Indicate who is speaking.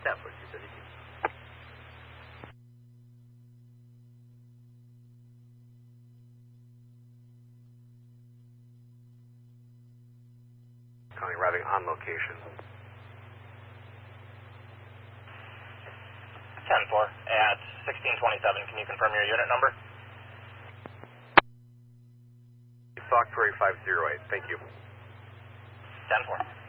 Speaker 1: Step for 232.
Speaker 2: Currently arriving on location.
Speaker 3: 10-4 at 1627. Can you confirm your unit number?
Speaker 2: Fox 4508. Thank you.
Speaker 3: 10-4.